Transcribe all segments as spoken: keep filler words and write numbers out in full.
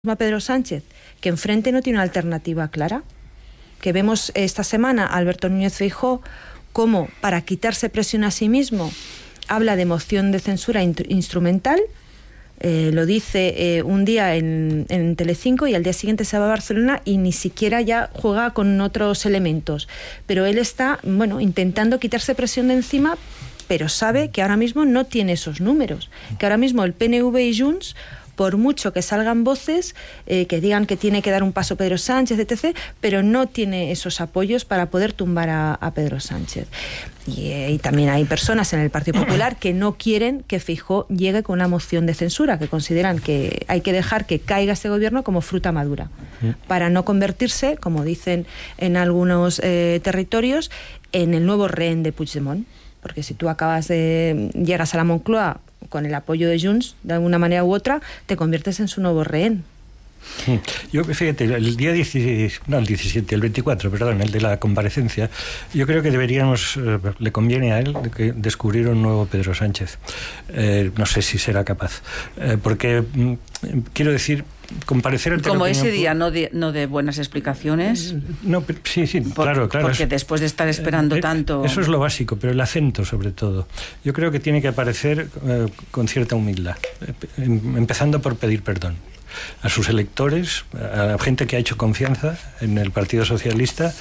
a Pedro Sánchez, que enfrente no tiene una alternativa clara, que vemos esta semana a Alberto Núñez Feijóo como, para quitarse presión a sí mismo, habla de moción de censura in- instrumental, eh, lo dice eh, un día en, en Telecinco y al día siguiente se va a Barcelona y ni siquiera ya juega con otros elementos, pero él está, bueno, intentando quitarse presión de encima, pero sabe que ahora mismo no tiene esos números, que ahora mismo el P N V y Junts, por mucho que salgan voces eh, que digan que tiene que dar un paso Pedro Sánchez, etcétera, pero no tiene esos apoyos para poder tumbar a, a Pedro Sánchez. Y, eh, y también hay personas en el Partido Popular que no quieren que Feijóo llegue con una moción de censura, que consideran que hay que dejar que caiga este gobierno como fruta madura, para no convertirse, como dicen en algunos eh, territorios, en el nuevo rehén de Puigdemont. Porque si tú acabas de llegas a la Moncloa con el apoyo de Junts, de alguna manera u otra, te conviertes en su nuevo rehén. Yo, fíjate, el día diecisiete, no el diecisiete, el veinticuatro, perdón, el de la comparecencia, yo creo que deberíamos, eh, le conviene a él que descubrir un nuevo Pedro Sánchez. Eh, no sé si será capaz. Eh, porque, mm, quiero decir, comparecer ante como la ese opinión día no de, no de buenas explicaciones. No, sí, sí, Por, claro, claro. Porque después de estar esperando eh, tanto... Eso es lo básico, pero el acento sobre todo. Yo creo que tiene que aparecer eh, con cierta humildad, eh, empezando por pedir perdón a sus electores, a la gente que ha hecho confianza en el Partido Socialista,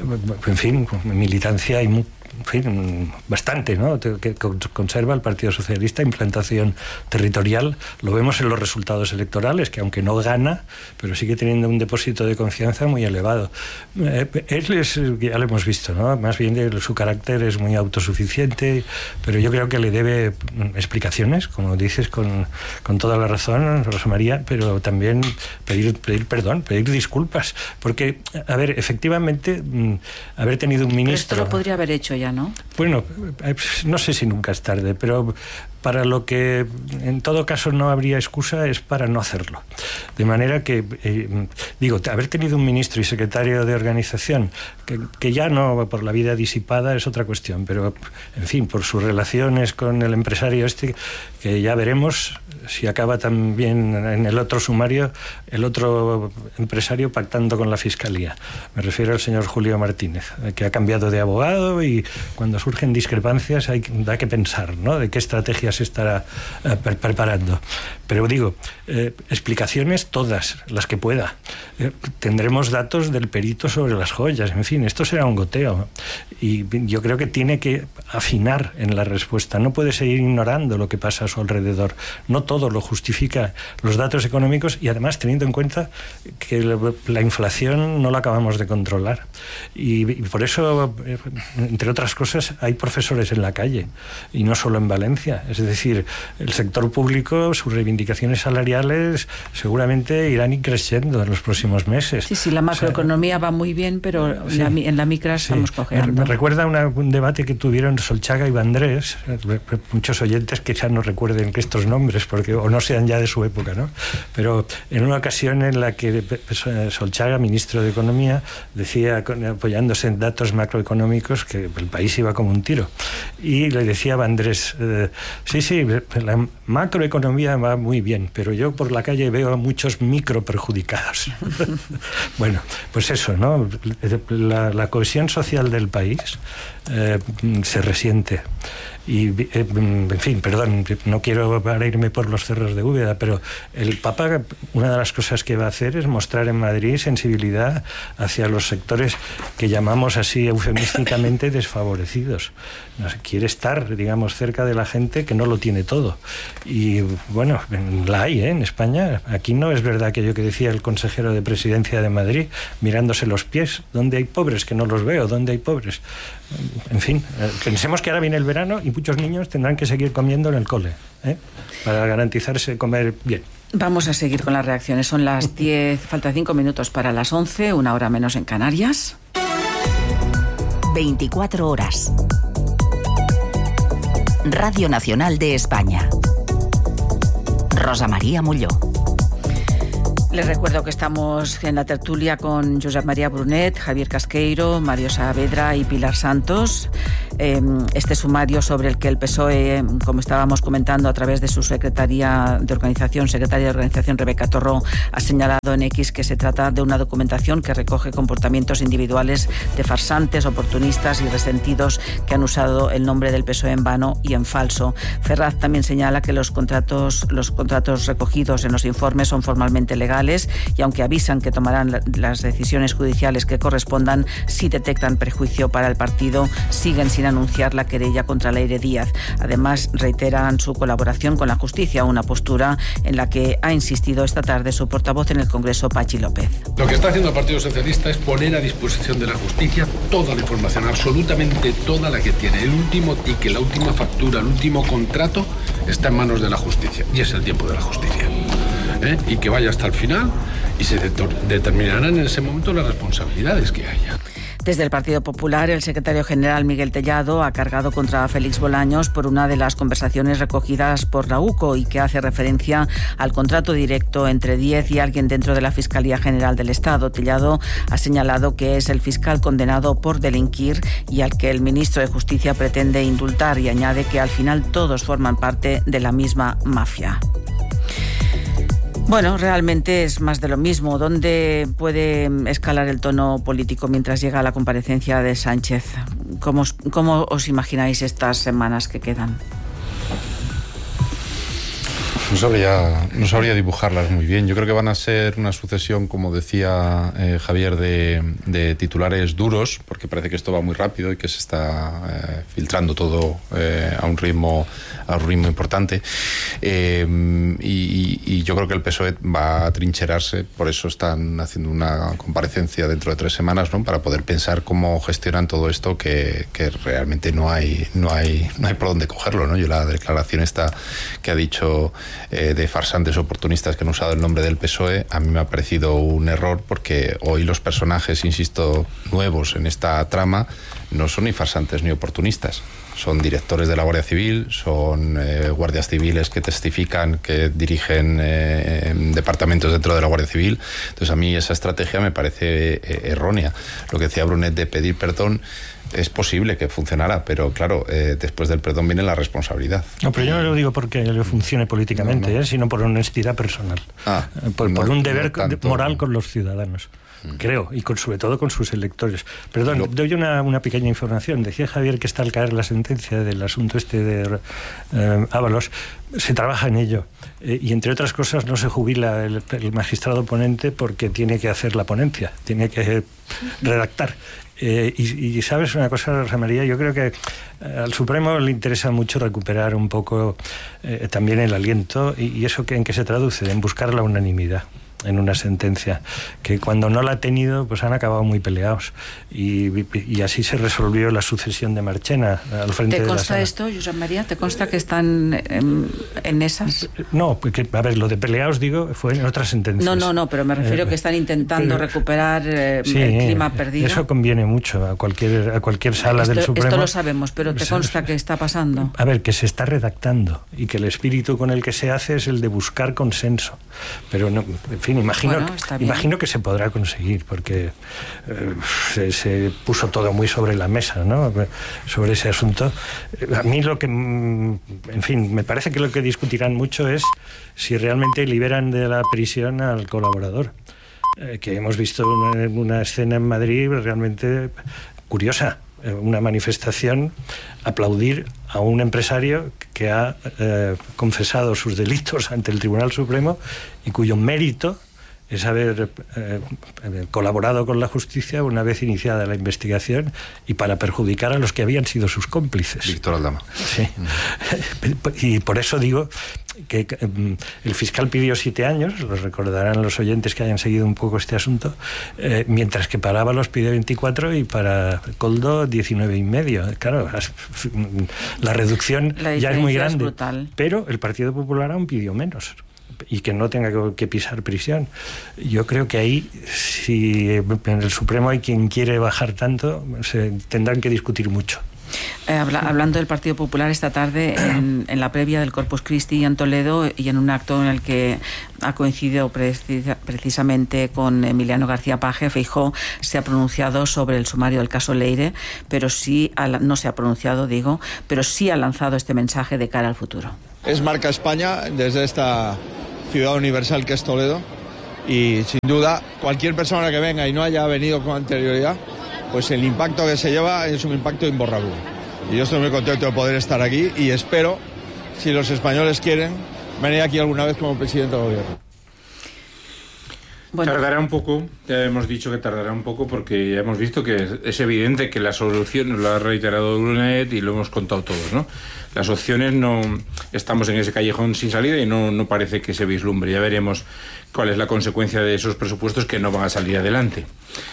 en fin, militancia y muy, en fin, bastante, ¿no?, que conserva el Partido Socialista, implantación territorial. Lo vemos en los resultados electorales, que aunque no gana, pero sigue teniendo un depósito de confianza muy elevado. Eh, él es, ya lo hemos visto, ¿no?, más bien de, su carácter es muy autosuficiente, pero yo creo que le debe explicaciones, como dices, con, con toda la razón, Rosa María, pero también pedir, pedir perdón, pedir disculpas, porque, a ver, efectivamente, haber tenido un ministro... Pero esto lo podría haber hecho ya, ¿no? Bueno, no sé si nunca es tarde, pero para lo que en todo caso no habría excusa es para no hacerlo. De manera que, eh, digo, haber tenido un ministro y secretario de organización, que, que ya no por la vida disipada es otra cuestión, pero en fin, por sus relaciones con el empresario este, que ya veremos si acaba también en el otro sumario, el otro empresario pactando con la Fiscalía. Me refiero al señor Julio Martínez, que ha cambiado de abogado y cuando surgen discrepancias hay, da que pensar, ¿no?, de qué estrategia se estará eh, pre- preparando. Pero digo, eh, explicaciones todas, las que pueda. Eh, tendremos datos del perito sobre las joyas, en fin, esto será un goteo. Y yo creo que tiene que afinar en la respuesta. No puede seguir ignorando lo que pasa a su alrededor. No todo lo justifica los datos económicos y además teniendo en cuenta que la, la inflación no la acabamos de controlar. Y, y por eso, entre otras cosas, hay profesores en la calle, y no solo en Valencia. Es decir, el sector público, sus reivindicaciones salariales seguramente irán creciendo en los próximos meses. Sí, sí, la macroeconomía, o sea, va muy bien, pero sí, la, en la micra estamos sí, cojeando. Me recuerda una, un debate que tuvieron Solchaga y Vandrés, muchos oyentes que ya no recuerden que estos nombres, porque o no sean ya de su época, ¿no? Pero en una ocasión en la que Solchaga, ministro de Economía, decía, apoyándose en datos macroeconómicos, que el país iba como un tiro. Y le decía a Vandrés, eh, sí, sí, la macroeconomía va muy bien, pero yo por la calle veo a muchos micro perjudicados. Bueno, pues eso, ¿no? La, la cohesión social del país eh, se resiente. Y, eh, en fin, perdón, no quiero irme por los cerros de Úbeda, pero el Papa, una de las cosas que va a hacer es mostrar en Madrid sensibilidad hacia los sectores que llamamos así eufemísticamente desfavorecidos. Quiere estar, digamos, cerca de la gente que no lo tiene todo. Y bueno, la hay, ¿eh?, en España. Aquí no es verdad aquello que decía el consejero de Presidencia de Madrid, mirándose los pies. ¿Dónde hay pobres? Que no los veo. ¿Dónde hay pobres? En fin, pensemos que ahora viene el verano y muchos niños tendrán que seguir comiendo en el cole, ¿eh?, para garantizarse comer bien. Vamos a seguir con las reacciones. Son las diez, falta cinco minutos para las once, una hora menos en Canarias. veinticuatro horas. Radio Nacional de España. Rosa María Molló. Les recuerdo que estamos en la tertulia con Josep María Brunet, Javier Casqueiro, Mario Saavedra y Pilar Santos. eh, este sumario sobre el que el P S O E, como estábamos comentando a través de su secretaria de organización, secretaria de organización Rebeca Torró, ha señalado en X que se trata de una documentación que recoge comportamientos individuales de farsantes, oportunistas y resentidos que han usado el nombre del P S O E en vano y en falso. Ferraz también señala que los contratos, los contratos recogidos en los informes son formalmente legales y aunque avisan que tomarán la, las decisiones judiciales que correspondan, si detectan perjuicio para el partido, siguen sin anunciar la querella contra Leire Díaz. Además, reiteran su colaboración con la justicia, una postura en la que ha insistido esta tarde su portavoz en el Congreso, Pachi López. Lo que está haciendo el Partido Socialista es poner a disposición de la justicia toda la información, absolutamente toda la que tiene. El último ticket, la última factura, el último contrato está en manos de la justicia y es el tiempo de la justicia. ¿Eh? Y que vaya hasta el final y se de- determinarán en ese momento las responsabilidades que haya. Desde el Partido Popular, el secretario general Miguel Tellado ha cargado contra Félix Bolaños por una de las conversaciones recogidas por la U C O y que hace referencia al contrato directo entre Díez y alguien dentro de la Fiscalía General del Estado. Tellado ha señalado que es el fiscal condenado por delinquir y al que el ministro de Justicia pretende indultar, y añade que al final todos forman parte de la misma mafia. Bueno, realmente es más de lo mismo. ¿Dónde puede escalar el tono político mientras llega la comparecencia de Sánchez? ¿Cómo, cómo os imagináis estas semanas que quedan? No sabría, no sabría dibujarlas muy bien. Yo creo que van a ser una sucesión, como decía eh, Javier, de, de titulares duros, porque parece que esto va muy rápido y que se está eh, filtrando todo eh, a un ritmo a un ritmo importante. Eh, y, y yo creo que el P S O E va a trincherarse, por eso están haciendo una comparecencia dentro de tres semanas, ¿no? Para poder pensar cómo gestionan todo esto, que, que realmente no hay, no hay, no hay por dónde cogerlo, ¿no? Yo la declaración esta que ha dicho Eh, de farsantes oportunistas que han usado el nombre del P S O E, a mí me ha parecido un error, porque hoy los personajes, insisto, nuevos en esta trama no son ni farsantes ni oportunistas. Son directores de la Guardia Civil, son eh, guardias civiles que testifican, que dirigen eh, departamentos dentro de la Guardia Civil. Entonces a mí esa estrategia me parece eh, errónea. Lo que decía Brunet de pedir perdón, es posible que funcionara, pero claro, eh, después del perdón viene la responsabilidad. No, pero yo no lo digo porque le funcione políticamente, no, no. Eh, sino por honestidad personal. Ah, por, no, por un deber no tanto, moral con los ciudadanos. Creo, y con, sobre todo con sus electores. Perdón, Lo... doy una, una pequeña información. Decía Javier que está al caer la sentencia del asunto este de eh, Ábalos. Se trabaja en ello. Eh, y entre otras cosas no se jubila el, el magistrado ponente porque tiene que hacer la ponencia, tiene que redactar. Eh, y, y sabes una cosa, Rosa María, yo creo que eh, al Supremo le interesa mucho recuperar un poco eh, también el aliento, y, y eso que, en qué se traduce, en buscar la unanimidad en una sentencia, que cuando no la ha tenido pues han acabado muy peleados, y, y así se resolvió la sucesión de Marchena al frente de la sala. ¿Te consta esto, Josep María? ¿Te consta que están en, en esas? No, porque, a ver, lo de peleados, digo, fue en otras sentencias. No, no, no, pero me refiero eh, que están intentando pero, recuperar eh, sí, el clima perdido. Eso conviene mucho a cualquier, a cualquier sala esto, del Supremo. Esto lo sabemos, pero ¿te consta que está pasando? A ver, que se está redactando y que el espíritu con el que se hace es el de buscar consenso. Pero, no, en fin, imagino, bueno, imagino que se podrá conseguir, porque eh, se, se puso todo muy sobre la mesa, ¿no? Sobre ese asunto. A mí lo que, en fin, me parece que lo que discutirán mucho es si realmente liberan de la prisión al colaborador, eh, que hemos visto una, una escena en Madrid realmente curiosa. Una manifestación, aplaudir a un empresario que ha eh, confesado sus delitos ante el Tribunal Supremo y cuyo mérito es haber eh, colaborado con la justicia una vez iniciada la investigación y para perjudicar a los que habían sido sus cómplices. Víctor Aldama. Sí. Mm. Y por eso digo que eh, el fiscal pidió siete años, lo recordarán los oyentes que hayan seguido un poco este asunto, eh, mientras que para Ábalos pidió veinticuatro y para Koldo diecinueve y medio. Claro, la reducción la ya es muy grande, es brutal. Pero el Partido Popular aún pidió menos, y que no tenga que pisar prisión. Yo creo que ahí, si en el Supremo hay quien quiere bajar tanto, se tendrán que discutir mucho. Eh, habla, hablando del Partido Popular esta tarde, en, en la previa del Corpus Christi en Toledo y en un acto en el que ha coincidido precisa, precisamente con Emiliano García Paje, Feijóo se ha pronunciado sobre el sumario del caso Leire, pero sí, ha, no se ha pronunciado, digo, pero sí ha lanzado este mensaje de cara al futuro. Es marca España desde esta ciudad universal que es Toledo. Y sin duda, cualquier persona que venga y no haya venido con anterioridad, pues el impacto que se lleva es un impacto imborrable. Y yo estoy muy contento de poder estar aquí y espero, si los españoles quieren, venir aquí alguna vez como presidente del gobierno. Bueno. Tardará un poco, ya hemos dicho que tardará un poco porque ya hemos visto que es evidente que la solución, lo ha reiterado Brunet y lo hemos contado todos, ¿no? Las opciones no, estamos en ese callejón sin salida y no, no parece que se vislumbre. Ya veremos cuál es la consecuencia de esos presupuestos que no van a salir adelante.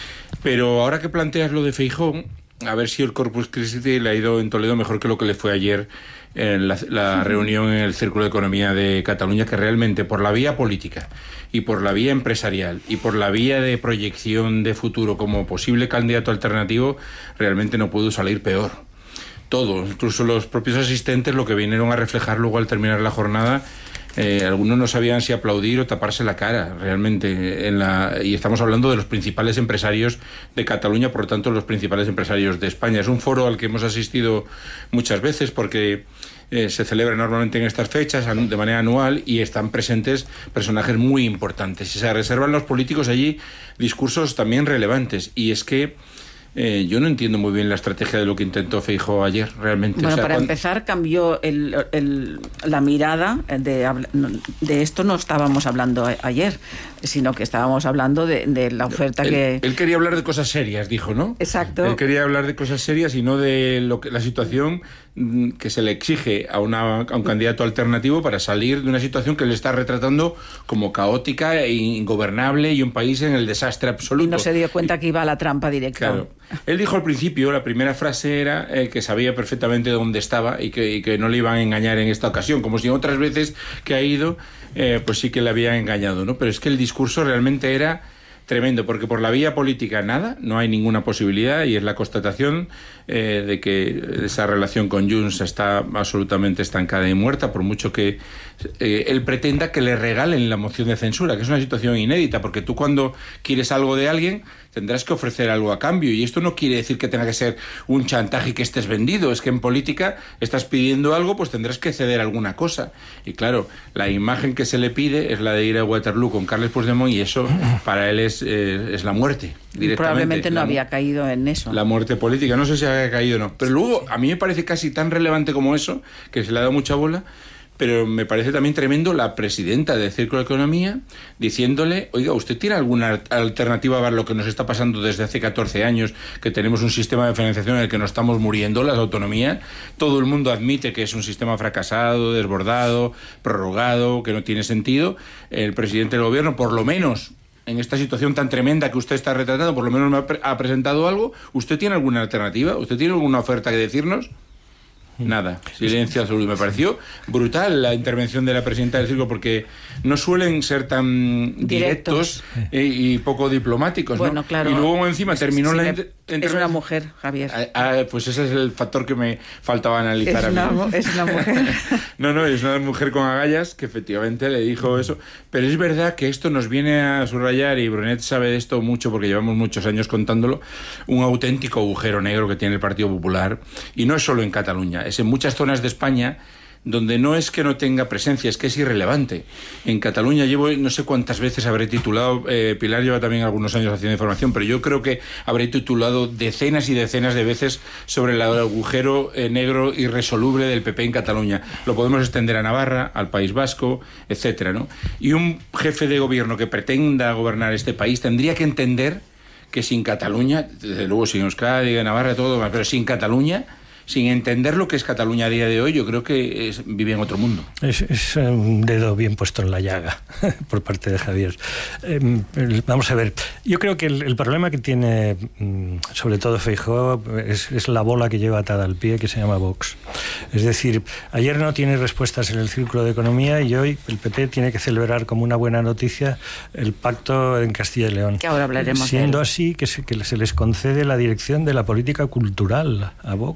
Pero ahora que planteas lo de Feijóo, a ver si el Corpus Christi le ha ido en Toledo mejor que lo que le fue ayer en la, la reunión en el Círculo de Economía de Cataluña, que realmente por la vía política y por la vía empresarial y por la vía de proyección de futuro como posible candidato alternativo, realmente no pudo salir peor. Todo, incluso los propios asistentes, lo que vinieron a reflejar luego al terminar la jornada, eh, algunos no sabían si aplaudir o taparse la cara, realmente, en la, y estamos hablando de los principales empresarios de Cataluña, por lo tanto los principales empresarios de España. Es un foro al que hemos asistido muchas veces porque eh, se celebra normalmente en estas fechas de manera anual y están presentes personajes muy importantes y se reservan los políticos allí discursos también relevantes, y es que Eh, yo no entiendo muy bien la estrategia de lo que intentó Feijóo ayer, realmente. Bueno, o sea, para cuando... empezar, cambió el, el, la mirada de, de esto. No estábamos hablando ayer, sino que estábamos hablando de, de la oferta él, que... Él quería hablar de cosas serias, dijo, ¿no? Exacto. Él quería hablar de cosas serias y no de lo que, la situación que se le exige a, una, a un candidato alternativo para salir de una situación que le está retratando como caótica e ingobernable y un país en el desastre absoluto. Y no se dio cuenta que iba a la trampa directa. Claro. Él dijo al principio, la primera frase era eh, que sabía perfectamente dónde estaba y que, y que no le iban a engañar en esta ocasión, como si en otras veces que ha ido, eh, pues sí que le habían engañado, ¿no? Pero es que el discurso realmente era tremendo, porque por la vía política nada, no hay ninguna posibilidad, y es la constatación eh, de que esa relación con Junts está absolutamente estancada y muerta, por mucho que eh, él pretenda que le regalen la moción de censura, que es una situación inédita, porque tú cuando quieres algo de alguien tendrás que ofrecer algo a cambio, y esto no quiere decir que tenga que ser un chantaje y que estés vendido, es que en política estás pidiendo algo, pues tendrás que ceder alguna cosa, y claro, la imagen que se le pide es la de ir a Waterloo con Carles Puigdemont, y eso para él es, eh, es la muerte, directamente. Probablemente no la, había caído en eso. La muerte política, no sé si había caído o no, pero luego a mí me parece casi tan relevante como eso, que se le ha dado mucha bola. Pero me parece también tremendo la presidenta del Círculo de Economía diciéndole, oiga, ¿usted tiene alguna alternativa a lo que nos está pasando desde hace catorce años, que tenemos un sistema de financiación en el que nos estamos muriendo, las autonomías? Todo el mundo admite que es un sistema fracasado, desbordado, prorrogado, que no tiene sentido. El presidente del gobierno, por lo menos en esta situación tan tremenda que usted está retratando, por lo menos me ha, pre- ha presentado algo. ¿Usted tiene alguna alternativa? ¿Usted tiene alguna oferta que decirnos? Nada, silencio absoluto. Me pareció brutal la intervención de la presidenta del Círculo, porque no suelen ser tan directos, directos eh, y poco diplomáticos, bueno, ¿no? Claro, y luego encima terminó sí, la me, inter- es una mujer, Javier. Ah, ah, pues ese es el factor que me faltaba analizar. Es, a mí. Una, es una mujer. No, no, es una mujer con agallas que efectivamente le dijo eso. Pero es verdad que esto nos viene a subrayar, y Brunet sabe de esto mucho porque llevamos muchos años contándolo, un auténtico agujero negro que tiene el Partido Popular, y no es solo en Cataluña, es en muchas zonas de España donde no es que no tenga presencia, es que es irrelevante. En Cataluña llevo, no sé cuántas veces habré titulado, eh, Pilar lleva también algunos años haciendo información, pero yo creo que habré titulado decenas y decenas de veces sobre el agujero eh, negro irresoluble del P P en Cataluña. Lo podemos extender a Navarra, al País Vasco, etcétera, ¿no? Y un jefe de gobierno que pretenda gobernar este país tendría que entender que sin Cataluña, desde luego sin Euskadi, Navarra, todo, pero sin Cataluña, sin entender lo que es Cataluña a día de hoy, yo creo que es, vive en otro mundo. Es, es un dedo bien puesto en la llaga por parte de Javier. Eh, vamos a ver, yo creo que el, el problema que tiene sobre todo Feijóo es, es la bola que lleva atada al pie, que se llama Vox. Es decir, ayer no tiene respuestas en el Círculo de Economía y hoy el P P tiene que celebrar como una buena noticia el pacto en Castilla y León. Que ahora hablaremos. Siendo de él. así que se, que se les concede la dirección de la política cultural a Vox.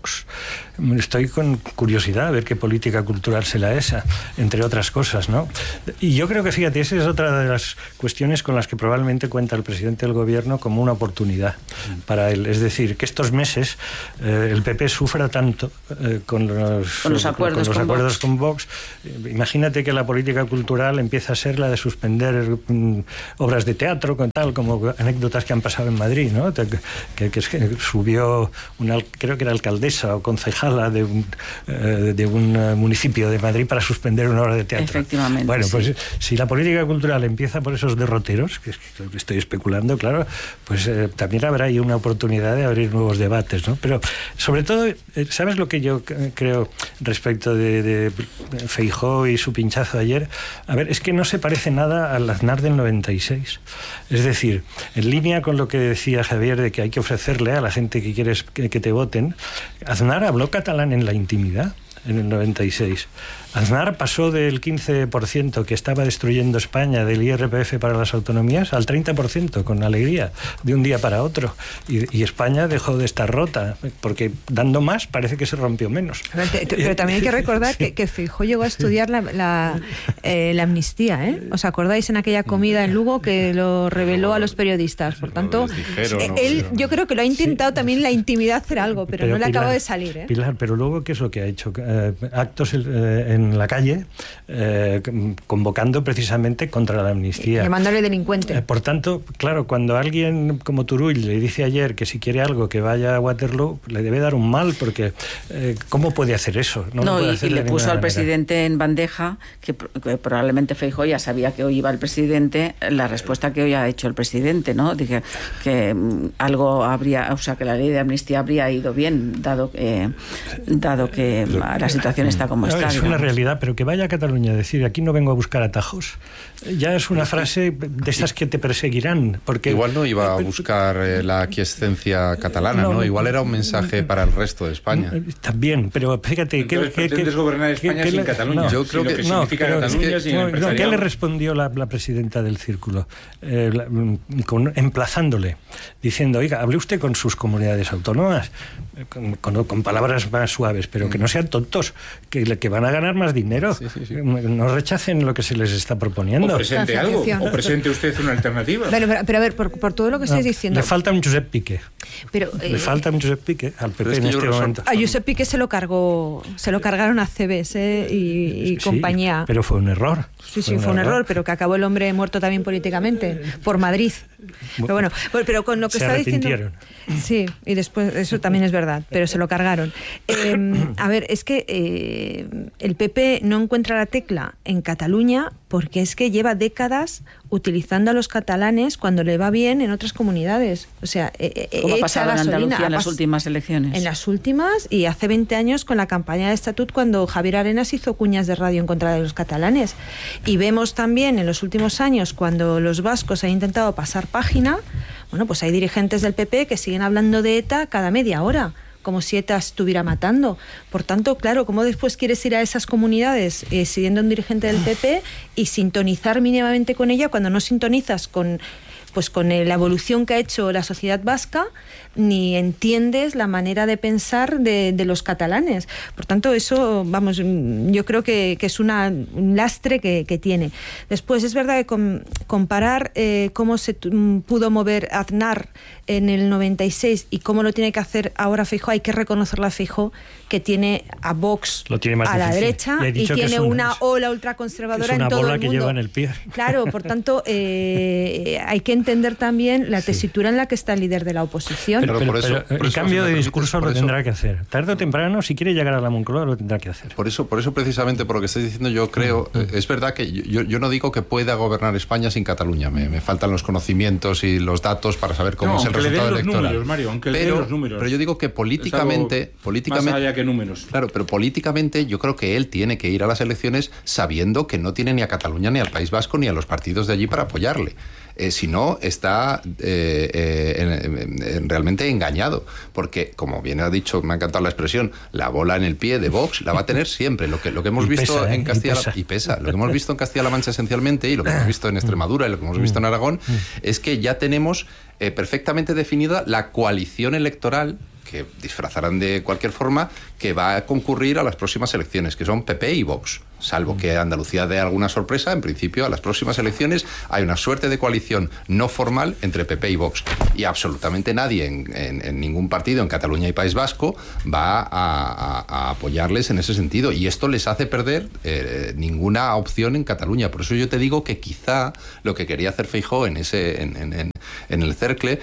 estoy con curiosidad a ver qué política cultural será esa, entre otras cosas, ¿no? Y yo creo que, fíjate, esa es otra de las cuestiones con las que probablemente cuenta el presidente del gobierno como una oportunidad para él. Es decir, que estos meses eh, el P P sufra tanto eh, con los, con los acuerdos, con, los con acuerdos Vox. con Vox. Imagínate que la política cultural empieza a ser la de suspender mm, obras de teatro, con tal, como anécdotas que han pasado en Madrid, ¿no? Que, que, que subió una, creo que era alcaldesa o concejala de un, eh, de un municipio de Madrid para suspender una obra de teatro. Efectivamente. Bueno, pues sí. si la política cultural empieza por esos derroteros, que es que estoy especulando, claro, pues eh, también habrá ahí una oportunidad de abrir nuevos debates, ¿no? Pero sobre todo, eh, ¿sabes lo que yo creo respecto de, de Feijóo y su pinchazo ayer? A ver, es que no se parece nada al Aznar del noventa y seis. Es decir, en línea con lo que decía Javier de que hay que ofrecerle a la gente que quieres que, que te voten, Aznar habló catalán en la intimidad en el noventa y seis. Aznar pasó del quince por ciento que estaba destruyendo España del I R P F para las autonomías al treinta por ciento con alegría, de un día para otro. Y, y España dejó de estar rota, porque dando más parece que se rompió menos. Pero, pero también hay que recordar que, que Feijóo llegó a estudiar la, la, eh, la amnistía, ¿eh? ¿Os acordáis en aquella comida en Lugo que lo reveló a los periodistas? Por tanto, dijeron, él yo creo que lo ha intentado sí, también en la intimidad hacer algo, pero, pero no le Pilar, acaba de salir, ¿eh? Pilar, pero luego, ¿qué es lo que ha hecho? Eh, actos eh, en la calle eh, convocando precisamente contra la amnistía. Llamándole delincuente. Eh, por tanto, claro, cuando alguien como Turull le dice ayer que si quiere algo que vaya a Waterloo, le debe dar un mal, porque eh, ¿cómo puede hacer eso? No, no y, y le puso al manera. presidente en bandeja, que, que probablemente Feijóo ya sabía que hoy iba el presidente, la respuesta que hoy ha hecho el presidente, ¿no? Dije que um, algo habría, o sea, que la ley de amnistía habría ido bien, dado que, dado que la situación está como está. Es digamos. una realidad, pero que vaya a Cataluña a decir aquí no vengo a buscar atajos, ya es una frase de esas que te perseguirán. Porque igual no iba a buscar eh, la aquiescencia catalana, no, ¿no? Igual era un mensaje para el resto de España. También, pero fíjate... ¿Qué pretendes gobernar España sin Cataluña? No, yo creo que, que no, significa pero Cataluña es que, sin no, empresariado. ¿Qué le respondió la, la presidenta del Círculo? Eh, la, con, emplazándole, diciendo, oiga, hable usted con sus comunidades autónomas, con, con, con palabras más suaves, pero que no sean tontos, que, que van a ganar más dinero. Sí, sí, sí. No rechacen lo que se les está proponiendo. O presente algo, o presente usted una alternativa. Bueno, pero, pero a ver, por, por todo lo que no, estáis diciendo... Le falta un Josep Piqué. Pero, le eh, falta un Josep Piqué al P P en este momento. A Josep Piqué se lo cargó, se lo cargaron a C B S y, y sí, compañía. Pero fue un error. Sí, sí, fue un, fue un error, error, pero que acabó el hombre muerto también políticamente, por Madrid. Pero bueno, pero con lo que se está diciendo... Sí, y después, eso también es verdad, pero se lo cargaron. Eh, a ver, es que eh, el P P no encuentra la tecla en Cataluña porque es que lleva décadas utilizando a los catalanes cuando le va bien en otras comunidades. O sea, eh, ¿cómo ha pasado en Andalucía en las últimas elecciones? En las últimas, y hace veinte años con la campaña de Estatut, cuando Javier Arenas hizo cuñas de radio en contra de los catalanes. Y vemos también en los últimos años, cuando los vascos han intentado pasar página, bueno, pues hay dirigentes del P P que siguen hablando de ETA cada media hora, como si ETA estuviera matando. Por tanto, claro, ¿cómo después quieres ir a esas comunidades eh, siguiendo un dirigente del P P y sintonizar mínimamente con ella cuando no sintonizas con, pues, con la evolución que ha hecho la sociedad vasca, ni entiendes la manera de pensar de, de los catalanes? Por tanto, eso, vamos, yo creo que, que es una, un lastre que, que tiene. Después, es verdad que com, comparar eh, cómo se t- pudo mover Aznar en el noventa y seis y cómo lo tiene que hacer ahora Feijóo, hay que reconocerle a Feijóo que tiene a Vox tiene a la difícil. derecha y tiene un, una ola ultraconservadora en todo el mundo. Es una bola que lleva en el pie. Claro, por tanto, eh, hay que entender también la tesitura sí. en la que está el líder de la oposición. Pero, pero, por eso, pero por el eso, cambio de discurso lo eso, tendrá que hacer. Tarde o temprano, si quiere llegar a la Moncloa, lo tendrá que hacer. Por eso, por eso precisamente, por lo que estáis diciendo, yo creo, mm. eh, es verdad que yo, yo no digo que pueda gobernar España sin Cataluña. Me, me faltan los conocimientos y los datos para saber cómo no, es el resultado le den electoral. Los números, Mario, aunque le pero, den los números. pero yo digo que políticamente, políticamente más allá que números. Claro, pero políticamente yo creo que él tiene que ir a las elecciones sabiendo que no tiene ni a Cataluña ni al País Vasco ni a los partidos de allí para apoyarle. Eh, si no, está eh, eh, en, en, realmente engañado, porque, como bien ha dicho, me ha encantado la expresión, la bola en el pie de Vox la va a tener siempre. Lo que, lo que hemos y visto pesa, en ¿eh? Castilla y pesa. y pesa. Lo que hemos visto en Castilla-La Mancha esencialmente, y lo que hemos visto en Extremadura y lo que hemos visto en Aragón, es que ya tenemos eh, perfectamente definida la coalición electoral que disfrazarán de cualquier forma, que va a concurrir a las próximas elecciones, que son P P y Vox. Salvo que Andalucía dé alguna sorpresa, en principio a las próximas elecciones hay una suerte de coalición no formal entre P P y Vox. Y absolutamente nadie en, en, en ningún partido en Cataluña y País Vasco va a, a, a apoyarles en ese sentido. Y esto les hace perder eh, ninguna opción en Cataluña. Por eso yo te digo que quizá lo que quería hacer Feijóo en, ese, en, en, en, en el cercle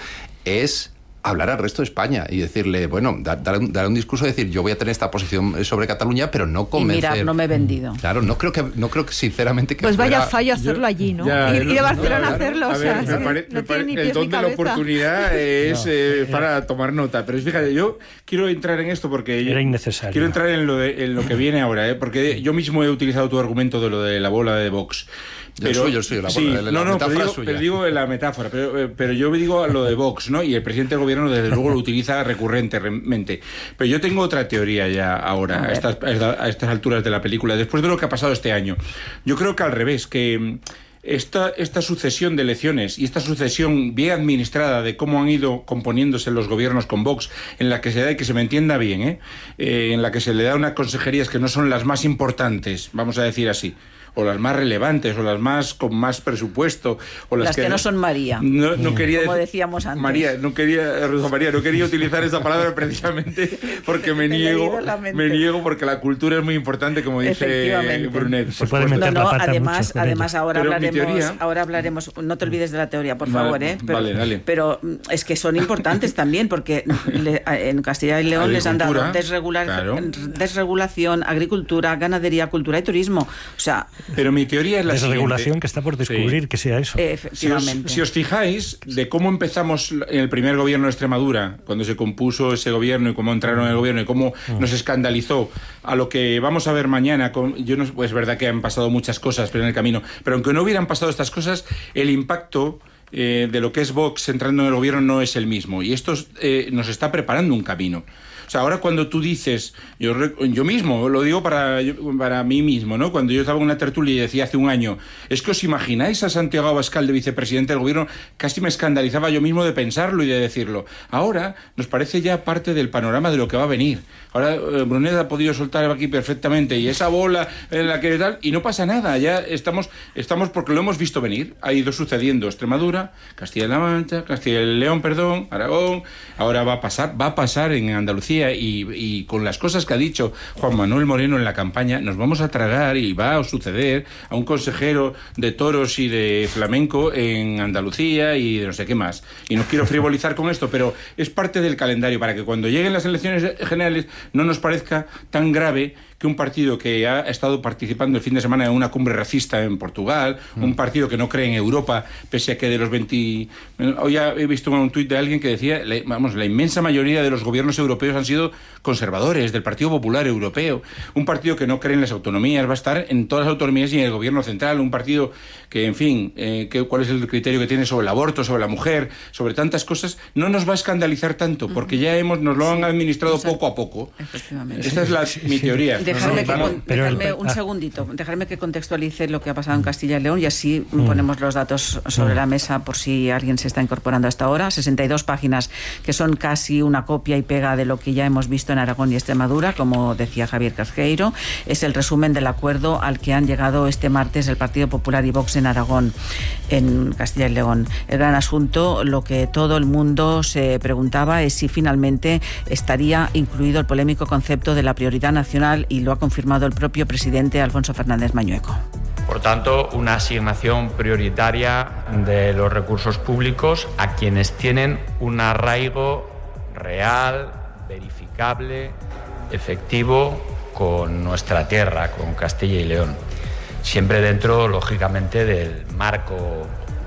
es hablar al resto de España y decirle, bueno, dar, dar, un, dar un discurso, decir, yo voy a tener esta posición sobre Cataluña, pero no convencer. Y mira, no me he vendido. Claro, no creo que, no creo que sinceramente que pues fuera... vaya fallo hacerlo yo, allí, ¿no? Ya, ir, no, ir a Barcelona no, a hacerlo, a o sea, ver, me pare, no me pare, tiene ni el don de la oportunidad es no, eh, para tomar nota. Pero fíjate, yo quiero entrar en esto porque... Era innecesario. Quiero entrar en lo, de, en lo que viene ahora, ¿eh? Porque yo mismo he utilizado tu argumento de lo de la bola de Vox. Pero, yo soy, yo soy la, sí, la, la, no, no, metáfora pero digo, suya. pero digo la metáfora, pero, pero yo digo lo de Vox, ¿no? Y el presidente del gobierno desde luego lo utiliza recurrentemente. Pero yo tengo otra teoría ya ahora, a, a, estas, a estas alturas de la película, después de lo que ha pasado este año. Yo creo que al revés, que esta, esta sucesión de elecciones y esta sucesión bien administrada de cómo han ido componiéndose los gobiernos con Vox, en la que se da, y que se me entienda bien, ¿eh? Eh, en la que se le da unas consejerías que no son las más importantes, vamos a decir así, o las más relevantes, o las más con más presupuesto, o las, las que, que no son María, no, no quería como decir, decíamos antes. María, no quería, Rosa María, no quería utilizar esa palabra precisamente porque me niego, me niego porque la cultura es muy importante, como dice Brunet. Se puede meter no, no, la pata además, además ahora pero hablaremos, teoría, ahora hablaremos, no te olvides de la teoría, por vale, favor, ¿eh? Pero, vale, dale. pero es que son importantes también, porque le, en Castilla y León les han dado desregular, claro. desregulación, agricultura, ganadería, cultura y turismo. O sea, pero mi teoría es la desregulación siguiente. Que está por descubrir, sí. Que sea eso. Efectivamente. Si os, si os fijáis de cómo empezamos en el primer gobierno de Extremadura, cuando se compuso ese gobierno y cómo entraron en el gobierno y cómo mm. nos escandalizó, a lo que vamos a ver mañana, con, yo no, pues es verdad que han pasado muchas cosas pero en el camino, pero aunque no hubieran pasado estas cosas, el impacto eh, de lo que es Vox entrando en el gobierno no es el mismo, y esto eh, nos está preparando un camino. O sea, ahora cuando tú dices, yo, yo mismo, lo digo para, para mí mismo, ¿no? Cuando yo estaba en una tertulia y decía hace un año, es que os imagináis a Santiago Abascal de vicepresidente del gobierno, casi me escandalizaba yo mismo de pensarlo y de decirlo. Ahora nos parece ya parte del panorama de lo que va a venir. Ahora eh, Brunet ha podido soltar aquí perfectamente y esa bola en la que tal, y no pasa nada, ya estamos, estamos porque lo hemos visto venir. Ha ido sucediendo Extremadura, Castilla-La Mancha, Castilla y León, perdón, Aragón, ahora va a pasar, va a pasar en Andalucía. Y, y con las cosas que ha dicho Juan Manuel Moreno en la campaña, nos vamos a tragar y va a suceder a un consejero de toros y de flamenco en Andalucía y de no sé qué más. Y no quiero frivolizar con esto, pero es parte del calendario para que cuando lleguen las elecciones generales no nos parezca tan grave que un partido que ha estado participando el fin de semana en una cumbre racista en Portugal, mm. un partido que no cree en Europa, pese a que de los veinte... Hoy he visto un tuit de alguien que decía, vamos, la inmensa mayoría de los gobiernos europeos han sido conservadores, del Partido Popular Europeo, un partido que no cree en las autonomías, va a estar en todas las autonomías y en el gobierno central, un partido que, en fin, eh, que, cuál es el criterio que tiene sobre el aborto, sobre la mujer, sobre tantas cosas, no nos va a escandalizar tanto, porque ya hemos nos lo han administrado sí, poco a poco. Efectivamente. Esta es la, sí, mi sí. teoría. Dejarme, no, no, que, no, pero dejarme el, un ah. segundito, dejarme que contextualice lo que ha pasado en Castilla y León y así mm. ponemos los datos sobre mm. la mesa por si alguien se está incorporando hasta ahora. sesenta y dos páginas que son casi una copia y pega de lo que ya hemos visto en Aragón y Extremadura, como decía Javier Casqueiro. Es el resumen del acuerdo al que han llegado este martes el Partido Popular y Vox en Aragón, en Castilla y León. El gran asunto, lo que todo el mundo se preguntaba es si finalmente estaría incluido el polémico concepto de la prioridad nacional, y lo ha confirmado el propio presidente Alfonso Fernández Mañueco. Por tanto, una asignación prioritaria de los recursos públicos a quienes tienen un arraigo real, verificable, efectivo con nuestra tierra, con Castilla y León. Siempre dentro, lógicamente, del marco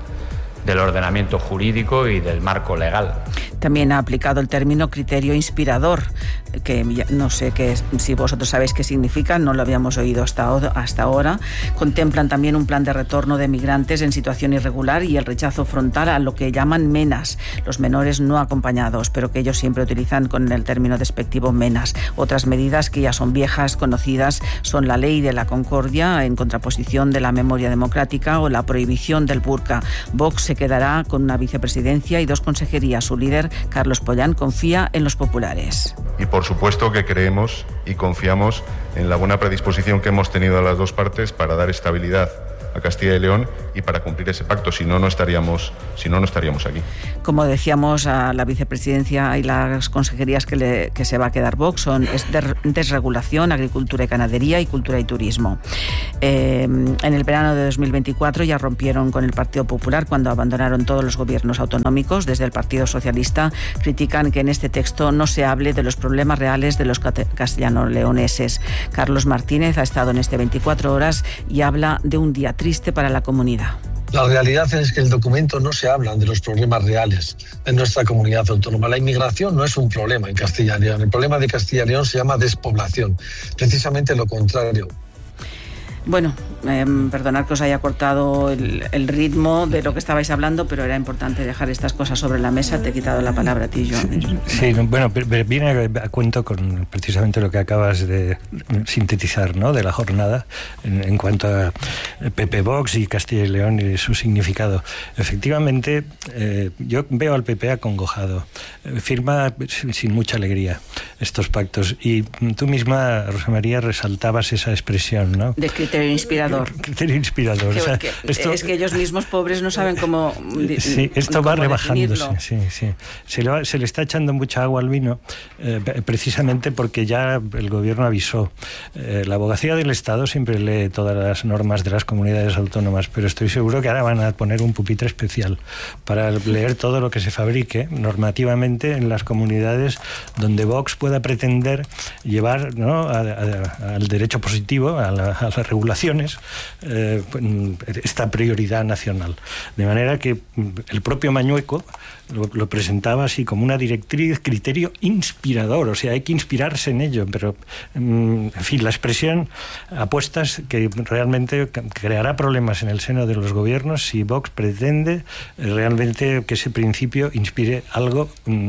del ordenamiento jurídico y del marco legal. También ha aplicado el término criterio inspirador, que no sé qué, si vosotros sabéis qué significa, no lo habíamos oído hasta, hasta ahora. Contemplan también un plan de retorno de migrantes en situación irregular y el rechazo frontal a lo que llaman menas, los menores no acompañados, pero que ellos siempre utilizan con el término despectivo menas. Otras medidas que ya son viejas, conocidas, son la ley de la concordia en contraposición de la memoria democrática o la prohibición del burka. Vox se quedará con una vicepresidencia y dos consejerías. Su líder Carlos Pollán confía en los populares. Y por supuesto que creemos y confiamos en la buena predisposición que hemos tenido a las dos partes para dar estabilidad a Castilla y León y para cumplir ese pacto, si no, no estaríamos, si no, no estaríamos aquí. Como decíamos, a la vicepresidencia y las consejerías que, le, que se va a quedar Vox son es de, desregulación, agricultura y ganadería y cultura y turismo. Eh, en el verano de dos mil veinticuatro ya rompieron con el Partido Popular cuando abandonaron todos los gobiernos autonómicos. Desde el Partido Socialista critican que en este texto no se hable de los problemas reales de los castellano-leoneses. Carlos Martínez ha estado en este veinticuatro horas y habla de un día triste para la comunidad. La realidad es que el documento no se hablan de los problemas reales en nuestra comunidad autónoma. La inmigración no es un problema en Castilla y León. El problema de Castilla y León se llama despoblación. Precisamente lo contrario. Bueno, eh, perdonad que os haya cortado el, el ritmo de lo que estabais hablando, pero era importante dejar estas cosas sobre la mesa. Te he quitado la palabra a ti, John. Sí, bueno, viene a cuento con precisamente lo que acabas de sintetizar, ¿no?, de la jornada en, en cuanto a P P Vox y Castilla y León y su significado. Efectivamente, eh, yo veo al P P acongojado. Firma sin, sin mucha alegría estos pactos. Y tú misma, Rosa María, resaltabas esa expresión, ¿no? De criterio inspirador. Criterio inspirador. Que, o sea, que, esto, es que ellos mismos pobres no saben cómo. Sí, esto cómo va rebajándose. definirlo. Sí, sí. Se, le va, se le está echando mucha agua al vino, eh, precisamente porque ya el gobierno avisó. Eh, la abogacía del Estado siempre lee todas las normas de las comunidades autónomas, pero estoy seguro que ahora van a poner un pupitre especial para leer todo lo que se fabrique normativamente en las comunidades donde Vox pueda pretender llevar, ¿no?, a, a, al derecho positivo, a la, a la regulaciones, eh, esta prioridad nacional. De manera que el propio Mañueco lo, lo presentaba así como una directriz, criterio inspirador, o sea, hay que inspirarse en ello, pero, en fin, la expresión apuestas que realmente creará problemas en el seno de los gobiernos si Vox pretende realmente que ese principio inspire algo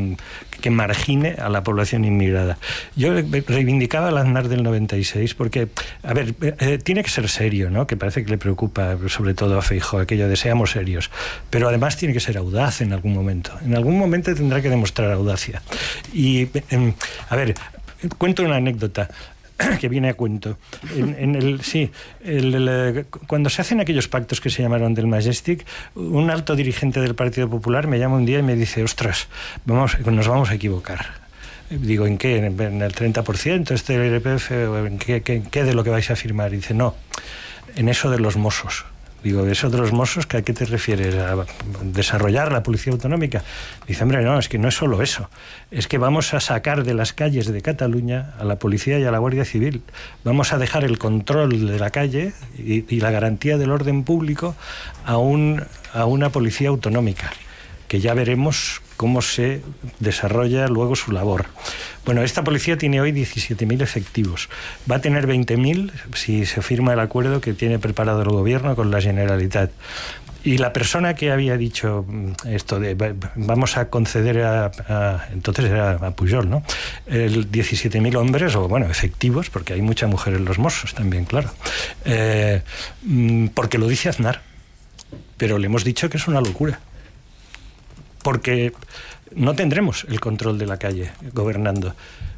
que margine a la población inmigrada. Yo reivindicaba el Aznar del noventa y seis porque, a ver, eh, tiene que ser serio, ¿no?, que parece que le preocupa sobre todo a Feijóo aquello de seamos serios, pero además tiene que ser audaz en algún momento. En algún momento tendrá que demostrar audacia. Y, eh, a ver, cuento una anécdota que viene a cuento. En, en el, sí, el, el, cuando se hacen aquellos pactos que se llamaron del Majestic, un alto dirigente del Partido Popular me llama un día y me dice, ostras, vamos, nos vamos a equivocar. Digo, ¿en qué? ¿En el treinta por ciento este I R P F? ¿O en qué, qué, qué de lo que vais a firmar? Y dice, no, en eso de los mossos. Digo, ¿eso de los mossos? ¿A qué te refieres? ¿A desarrollar la policía autonómica? Dice, hombre, no, es que no es solo eso. Es que vamos a sacar de las calles de Cataluña a la policía y a la Guardia Civil. Vamos a dejar el control de la calle y, y la garantía del orden público a, un, a una policía autonómica, que ya veremos cómo se desarrolla luego su labor. Bueno, esta policía tiene hoy diecisiete mil efectivos. Va a tener veinte mil si se firma el acuerdo que tiene preparado el gobierno con la Generalitat. Y la persona que había dicho esto de vamos a conceder a, a entonces era a Pujol, ¿no?, el diecisiete mil hombres, o bueno, efectivos, porque hay mucha mujer en los Mossos también, claro. Eh, porque lo dice Aznar. Pero le hemos dicho que es una locura. Porque no tendremos el control de la calle gobernando.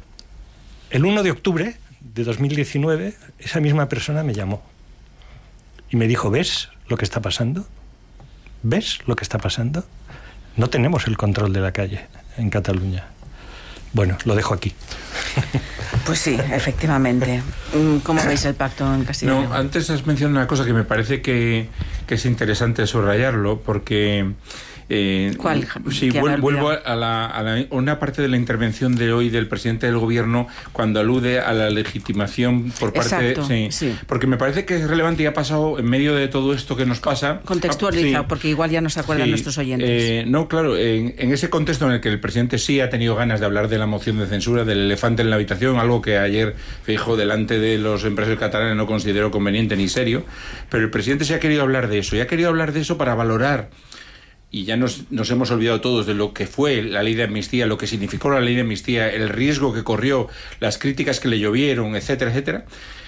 El uno de octubre de dos mil diecinueve, esa misma persona me llamó y me dijo, ¿ves lo que está pasando? ¿Ves lo que está pasando? No tenemos el control de la calle en Cataluña. Bueno, lo dejo aquí. Pues sí, efectivamente. ¿Cómo veis el pacto en Castilla y León? No, antes has mencionado una cosa que me parece que, que es interesante subrayarlo, porque... Eh, ¿Cuál? Sí, vuelvo, vuelvo a, la, a la, una parte de la intervención de hoy del presidente del gobierno cuando alude a la legitimación por parte Exacto, de... Sí, sí. Porque me parece que es relevante y ha pasado en medio de todo esto que nos pasa... Contextualiza, sí, porque igual ya no se acuerdan sí, nuestros oyentes. Eh, no, claro, en, en ese contexto en el que el presidente sí ha tenido ganas de hablar de la moción de censura, del elefante en la habitación, algo que ayer Feijóo delante de los empresarios catalanes no consideró conveniente ni serio, pero el presidente sí ha querido hablar de eso, y ha querido hablar de eso para valorar. Y ya nos, nos hemos olvidado todos de lo que fue la ley de amnistía, lo que significó la ley de amnistía, el riesgo que corrió, las críticas que le llovieron, etcétera, etcétera.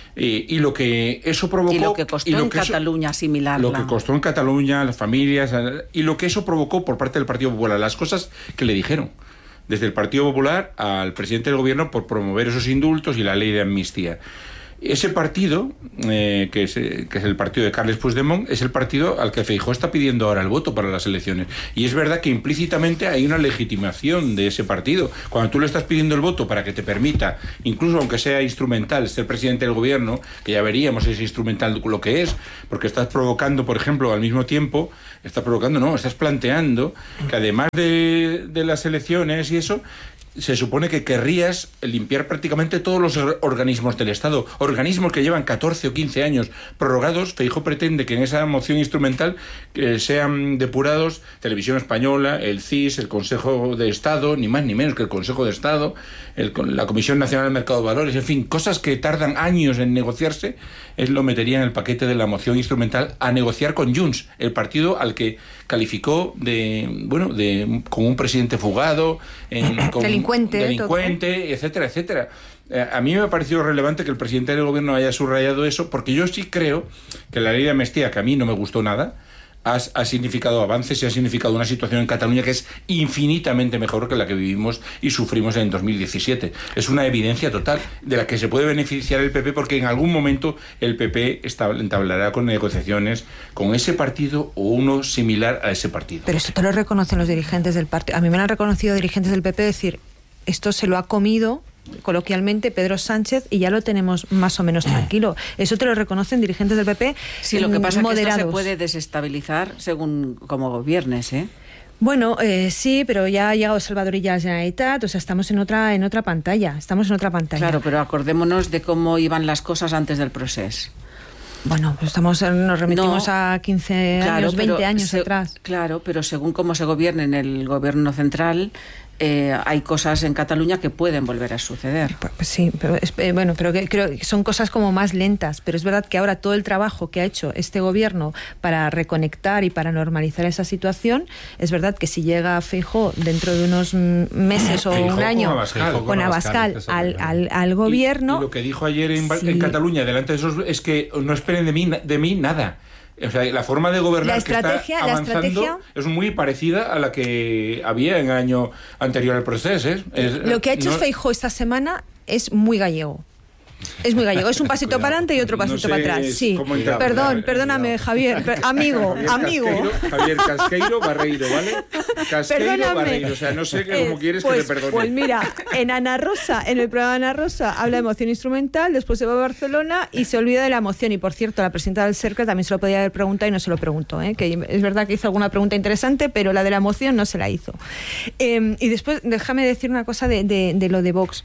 Eh, y lo que eso provocó... Y lo que costó en Cataluña asimilarla. Lo que costó en Cataluña, las familias, y lo que eso provocó por parte del Partido Popular, las cosas que le dijeron desde el Partido Popular al presidente del gobierno por promover esos indultos y la ley de amnistía. Ese partido, eh, que, es, que es el partido de Carles Puigdemont, es el partido al que Feijóo está pidiendo ahora el voto para las elecciones. Y es verdad que implícitamente hay una legitimación de ese partido. Cuando tú le estás pidiendo el voto para que te permita, incluso aunque sea instrumental, ser presidente del gobierno, que ya veríamos ese instrumental lo que es, porque estás provocando, por ejemplo, al mismo tiempo, estás provocando, no, estás planteando que además de, de las elecciones y eso, se supone que querrías limpiar prácticamente todos los organismos del Estado, organismos que llevan catorce o quince años prorrogados. Feijóo pretende que en esa moción instrumental que sean depurados Televisión Española, el C I S, el Consejo de Estado, ni más ni menos que el Consejo de Estado, el, la Comisión Nacional del Mercado de Valores, en fin, cosas que tardan años en negociarse. Él lo metería en el paquete de la moción instrumental a negociar con Junts, el partido al que calificó de, bueno, de con un presidente fugado, en, con delincuente, delincuente, todo. etcétera, etcétera. Eh, a mí me ha parecido relevante que el presidente del gobierno haya subrayado eso, porque yo sí creo que la ley de amnistía, que a mí no me gustó nada, ha, ha significado avances y ha significado una situación en Cataluña que es infinitamente mejor que la que vivimos y sufrimos en dos mil diecisiete. Es una evidencia total de la que se puede beneficiar el P P, porque en algún momento el P P entablará con negociaciones con ese partido o uno similar a ese partido. Pero eso te lo reconocen los dirigentes del partido. A mí me lo han reconocido dirigentes del P P decir, esto se lo ha comido coloquialmente Pedro Sánchez y ya lo tenemos más o menos tranquilo. Eso te lo reconocen dirigentes del P P. Sí, lo que pasa moderados. Es que esto se puede desestabilizar según como gobiernes, ¿eh? Bueno, eh, sí, pero ya ha llegado Salvador Illa a la Generalitat, o sea, estamos en otra en otra pantalla, estamos en otra pantalla. Claro, pero acordémonos de cómo iban las cosas antes del proceso. Bueno, pues estamos, nos remitimos no, a quince claro, años, veinte años se, atrás. Claro, pero según cómo se gobierne en el gobierno central, eh, hay cosas en Cataluña que pueden volver a suceder. Pues, pues sí, pero es, eh, bueno, pero que, creo que son cosas como más lentas, pero es verdad que ahora todo el trabajo que ha hecho este gobierno para reconectar y para normalizar esa situación, es verdad que si llega Feijóo dentro de unos meses o Feijóo un año con Abascal, con Abascal al, al, al gobierno... Y, y lo que dijo ayer en, sí. en Cataluña, delante de esos, es que no esperen de mí, de mí nada. O sea, la forma de gobernar la estrategia, que está avanzando la estrategia, es muy parecida a la que había en el año anterior al proceso. ¿eh? Es, lo que ha hecho no... Feijóo esta semana es muy gallego. Es muy gallego, es un pasito para adelante y otro pasito no sé para atrás. Sí, perdón, perdóname, Javier, per, amigo, Javier amigo. Casqueiro, Javier Casqueiro Barreiro, ¿vale? Casqueiro Perdóname. Barreiro, o sea, no sé cómo quieres pues, que te perdone. Pues mira, en Ana Rosa, en el programa de Ana Rosa, habla de emoción instrumental, después se va a Barcelona y se olvida de la emoción. Y por cierto, la presidenta del Cercle también se lo podía haber preguntado y no se lo preguntó, ¿eh? Que es verdad que hizo alguna pregunta interesante, pero la de la emoción no se la hizo. Eh, y después, déjame decir una cosa de, de, de lo de Vox.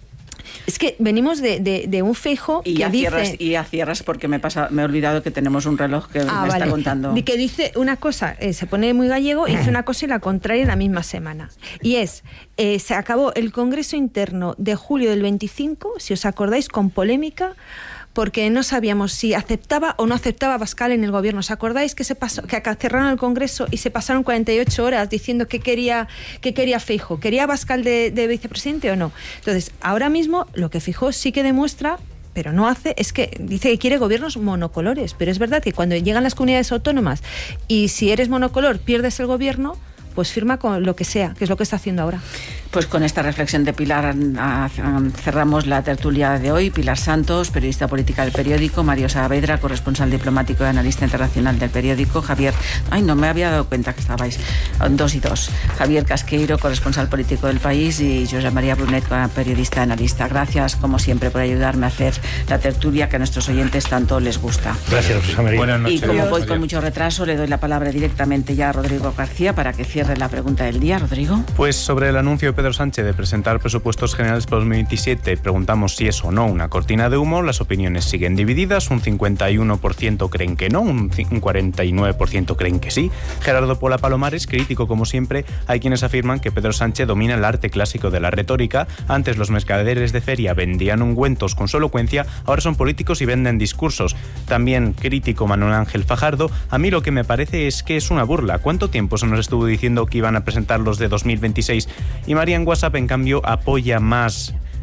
Es que venimos de, de, de un Feijóo y que ya dice... Cierras, y ya cierras porque me, pasa, me he olvidado que tenemos un reloj que ah, me vale. está contando. Que dice una cosa, eh, se pone muy gallego y dice una cosa y la contraria en la misma semana. Y es, eh, se acabó el Congreso Interno de julio del veinticinco, si os acordáis, con polémica, porque no sabíamos si aceptaba o no aceptaba Abascal en el gobierno. ¿Os acordáis que se pasó, que cerraron el Congreso y se pasaron cuarenta y ocho horas diciendo que quería, que quería Feijóo? ¿Quería Abascal de, de vicepresidente o no? Entonces, ahora mismo lo que Feijóo sí que demuestra, pero no hace, es que dice que quiere gobiernos monocolores, pero es verdad que cuando llegan las comunidades autónomas y si eres monocolor pierdes el gobierno, pues firma con lo que sea, que es lo que está haciendo ahora. Pues con esta reflexión de Pilar cerramos la tertulia de hoy. Pilar Santos, periodista política del periódico, Mario Saavedra, corresponsal diplomático y analista internacional del periódico, Javier, ay, no me había dado cuenta que estabais dos y dos, Javier Casqueiro, corresponsal político del País, y Josep María Brunet, periodista analista. Gracias, como siempre, por ayudarme a hacer la tertulia que a nuestros oyentes tanto les gusta. Gracias, José María. Buenas noches. Y como Adiós. voy con mucho retraso, le doy la palabra directamente ya a Rodrigo García para que cierre la pregunta del día. Rodrigo. Pues sobre el anuncio de Pedro Sánchez de presentar presupuestos generales para dos mil veintisiete, preguntamos si es o no una cortina de humo. Las opiniones siguen divididas, un cincuenta y uno por ciento creen que no, un cuarenta y nueve por ciento creen que sí. Gerardo Pola Palomares, crítico como siempre, hay quienes afirman que Pedro Sánchez domina el arte clásico de la retórica. Antes los mercaderes de feria vendían ungüentos con su elocuencia, ahora son políticos y venden discursos. También crítico Manuel Ángel Fajardo, a mí lo que me parece es que es una burla. ¿Cuánto tiempo se nos estuvo diciendo que iban a presentar los de dos mil veintiséis? Y María en WhatsApp, en cambio, apoya más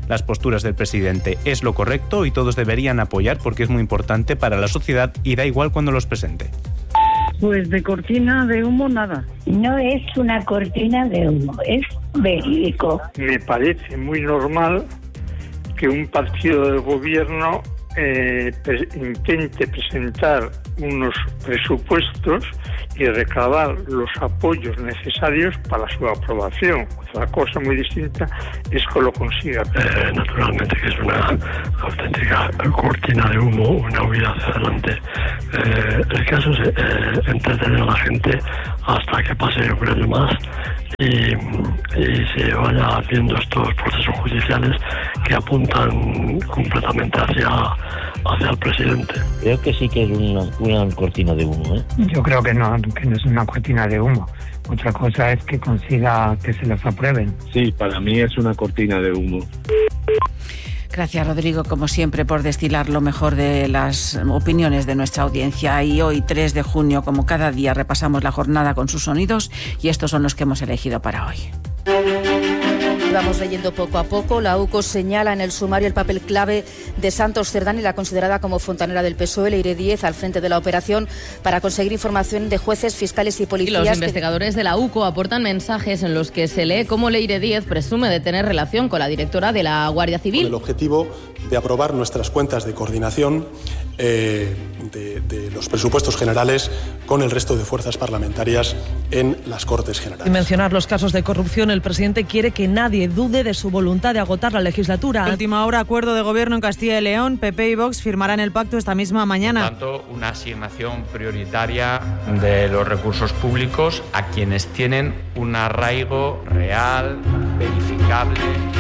Las posturas del presidente es lo correcto y todos deberían apoyar porque es muy importante para la sociedad y da igual cuando los presente. Pues de cortina de humo nada. No es una cortina de humo, es verídico. Me parece muy normal que un partido del gobierno eh, pre- intente presentar unos presupuestos y recabar los apoyos necesarios para su aprobación. Otra cosa muy distinta es que lo consiga. Eh, naturalmente que es una auténtica cortina de humo, una huida hacia adelante. Eh, el caso es eh, entretener a la gente hasta que pase un año más y, y se vaya haciendo estos procesos judiciales que apuntan completamente hacia, hacia el presidente. Creo que sí que es una, una cortina de humo, ¿eh? Yo creo que no, que no es una cortina de humo. Otra cosa es que consiga que se los aprueben. Sí, para mí es una cortina de humo. Gracias, Rodrigo, como siempre, por destilar lo mejor de las opiniones de nuestra audiencia. Y hoy, tres de junio, como cada día, repasamos la jornada con sus sonidos y estos son los que hemos elegido para hoy. Vamos leyendo poco a poco. La U C O señala en el sumario el papel clave de Santos Cerdán y la considerada como fontanera del P S O E, Leire Díez, al frente de la operación para conseguir información de jueces, fiscales y policías. Y los investigadores de la U C O aportan mensajes en los que se lee cómo Leire Díez presume de tener relación con la directora de la Guardia Civil. Con el objetivo de aprobar nuestras cuentas de coordinación eh, de, de los presupuestos generales con el resto de fuerzas parlamentarias en las Cortes Generales. Sin mencionar los casos de corrupción, el presidente quiere que nadie dude de su voluntad de agotar la legislatura. A última hora, acuerdo de gobierno en Castilla y León. P P y Vox firmarán el pacto esta misma mañana. Por tanto, una asignación prioritaria de los recursos públicos a quienes tienen un arraigo real, verificable.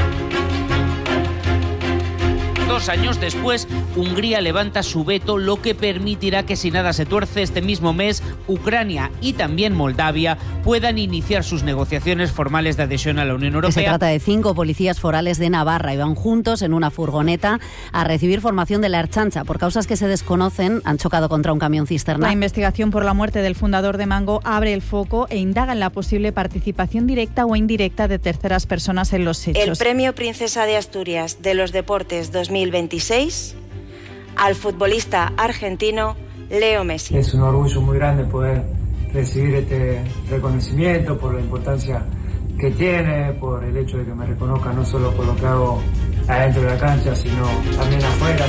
Dos años después, Hungría levanta su veto, lo que permitirá que, si nada se tuerce, este mismo mes, Ucrania y también Moldavia puedan iniciar sus negociaciones formales de adhesión a la Unión Europea. Se trata de cinco policías forales de Navarra y van juntos en una furgoneta a recibir formación de la Ertzaintza. Por causas que se desconocen, han chocado contra un camión cisterna. La investigación por la muerte del fundador de Mango abre el foco e indaga en la posible participación directa o indirecta de terceras personas en los hechos. El Premio Princesa de Asturias de los Deportes dos mil veintiséis al futbolista argentino Leo Messi. Es un orgullo muy grande poder recibir este reconocimiento por la importancia que tiene, por el hecho de que me reconozca no solo por lo que hago adentro de la cancha, sino también afuera.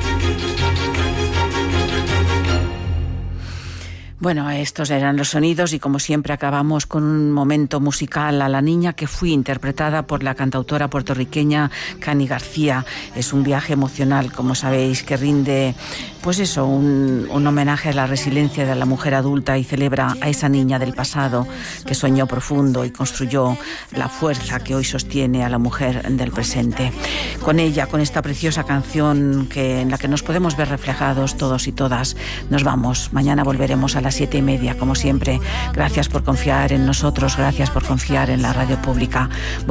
Bueno, estos eran los sonidos y como siempre acabamos con un momento musical a la niña que fue interpretada por la cantautora puertorriqueña Cani García. Es un viaje emocional, como sabéis, que rinde pues eso, un, un homenaje a la resiliencia de la mujer adulta y celebra a esa niña del pasado que soñó profundo y construyó la fuerza que hoy sostiene a la mujer del presente. Con ella, con esta preciosa canción que, en la que nos podemos ver reflejados todos y todas, nos vamos. Mañana volveremos a las siete y media, como siempre. Gracias por confiar en nosotros, gracias por confiar en la radio pública. Bueno,